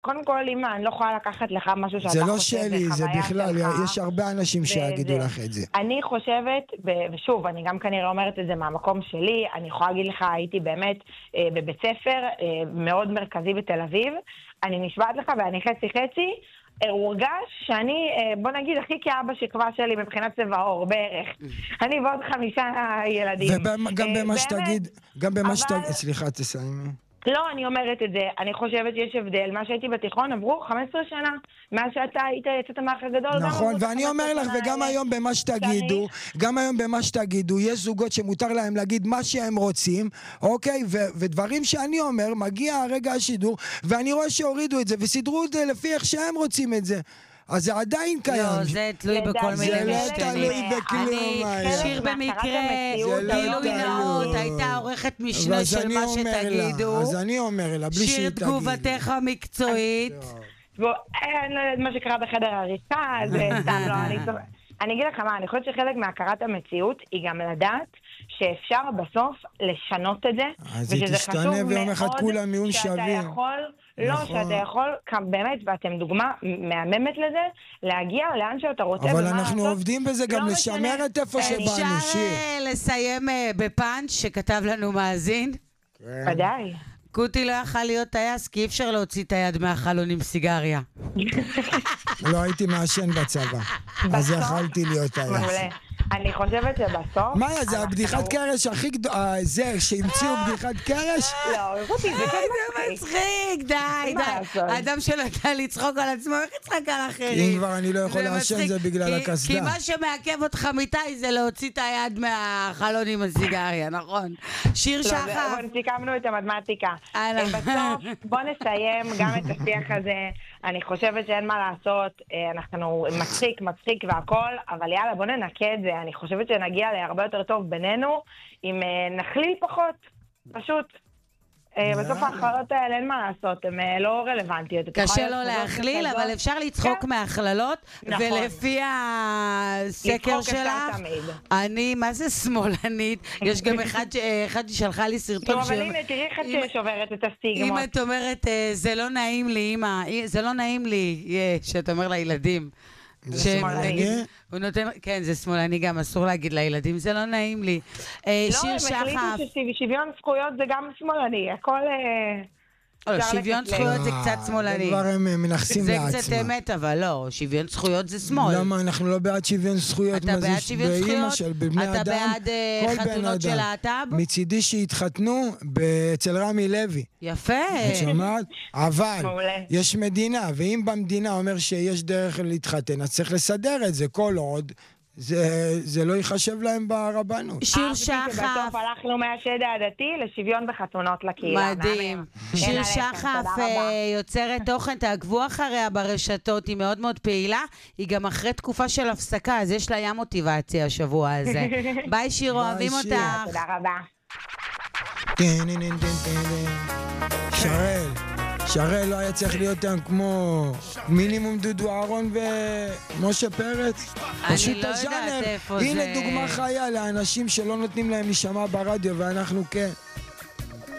קודם כל, אמא, אני לא יכולה לקחת לך משהו שאתה זה חושב, לא שלי, זה חוויה בכלל, שלך. יש הרבה אנשים שיגידו לך את זה. אני חושבת, ושוב, אני גם כנראה אומרת את זה מהמקום שלי, אני יכולה להגיד לך, הייתי באמת בבית ספר מאוד מרכזי בתל אביב, אני נשבעת לך ואני חצי, הורגש שאני, בוא נגיד, הכי כאבא שכבה שלי מבחינת צבע עור, בערך. אני ועוד 5 ילדים. וגם במה שתגיד, סליחה, תסיימי. לא, אני אומרת את זה. אני חושבת שיש הבדל. מה שהייתי בתיכון עברו 15 שנה. מאז שאתה יצאת מהאח הגדול. נכון, ואני אומר לך, וגם היום במה שתגידו, יש זוגות שמותר להם להגיד מה שהם רוצים, אוקיי? ודברים שאני אומר, מגיע הרגע השידור, ואני רואה שהורידו את זה, וסידרו את זה לפי איך שהם רוצים את זה. אז זה עדיין קיים. לא, זה תלוי בכל מיני משתנים. זה לא תלוי בכלום. שיר במקרה, גילוי נאות, הייתה עורכת משנה של מה שתגידו. אז אני אומר לה, בלי שהיא שיר תגיד. תגובתך המקצועית. אני לא יודעת מה שקרה בחדר העריכה, זה סתם לא, אני אגיד לך מה, אני חושבת שחלק מהכרת המציאות היא גם לדעת שאפשר בסוף לשנות את זה, אז היא תשתנה ויום אחד כולם יהיו שווים. לא, שאתה יכול, באמת, ואתם דוגמה מהממת לזה, להגיע לאן שאתה רוצה. אבל אנחנו עובדים בזה גם לשמר את איפה שבאנו, שיר. אפשר לסיים בפאנץ' שכתב לנו מאזין? ודאי. קוטי לא יכל להיות טייס, כי אי אפשר להוציא את היד מהחלון עם סיגריה. לא הייתי מעשן בצבא, אז יכלתי להיות טייס. מעולה. אני חושבת שבסוף... מה זה הבדיחת קרש הכי גדולה, זה שהמציאו בדיחת קרש? לא, רותי, זה כן מצחיק, די. האדם שלא יודע לצחוק על עצמו, איך יצחק על אחרים? אם כבר אני לא יכול לעשן זה בגלל הקסדה. כי מה שמעכב אותך מיטאי זה להוציא את היד מהחלון עם הסיגריה, נכון? שיר שחף. לא, סיכמנו את המתמטיקה. בסוף, בוא נסיים גם את השיח הזה. אני חושבת שאין מה לעשות, אנחנו מצחיק והכל, אבל יאללה, בוא ננקה את זה. אני חושבת שנגיע להרבה יותר טוב בינינו, אם נכליל פחות, פשוט. בסוף ההכללות האלה אין מה לעשות, הן לא רלוונטיות. קשה לא להכליל, אבל אפשר לצחוק מהכללות, ולפי הסקר שלך, אני, מה זה שמאלנית? יש גם אחד ששלחה לי סרטון אבל הנה, תראי אחד ששוברת את הסטיגמות. אם את אומרת, זה לא נעים לי, אמא, זה לא נעים לי, שאתה אומר לילדים. זה שמאלני? כן, זה שמאלני גם, אסור להגיד לילדים, זה לא נעים לי. שיר שחף. לא, הם החליטו ששוויון זכויות זה גם שמאלני, הכל... שוויון זכויות זה קצת שמאלני. כבר הם מנחסים לעצמם. זה קצת אמת, אבל לא, שוויון זכויות זה שמאל. למה אנחנו לא בעד שוויון זכויות? אתה בעד שוויון זכויות? בבני אדם? אתה בעד חתונות של להט"ב? מצידי שהתחתנו אצל רמי לוי. יפה. את שומעת? אבל יש מדינה, ואם במדינה אומר שיש דרך להתחתן, אז צריך לסדר את זה כל עוד. זה לא ייחשב להם ברבנות. שיר שחף. בסוף הלכנו מהשד העדתי לשוויון בחתונות לקהילה. מדהים. שיר שחף יוצרת תוכן, תעקבו אחריה ברשתות, היא מאוד מאוד פעילה, היא גם אחרי תקופה של הפסקה, אז יש לה ים מוטיבציה השבוע הזה. ביי שיר, אוהבים אותך. תודה רבה. שרל לא היה צריך להיות כמו מינימום דודו אהרון ומשה פרץ. אני לא יודעת איפה זה. הנה דוגמה חיה לאנשים שלא נותנים להם להישמע ברדיו ואנחנו כן.